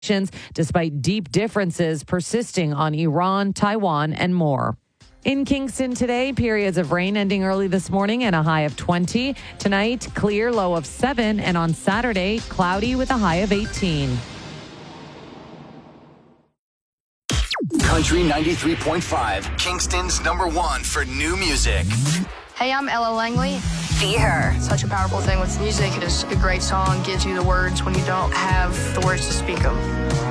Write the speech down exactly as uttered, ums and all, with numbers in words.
despite deep differences persisting on Iran, Taiwan, and more. In Kingston today, periods of rain ending early this morning and a high of twenty. Tonight, clear, low of seven. And on Saturday, cloudy with a high of eighteen. Country ninety-three point five, Kingston's number one for new music. Hey, I'm Ella Langley. Be Her. Such a powerful thing with music. It is a great song, gives you the words when you don't have the words to speak them.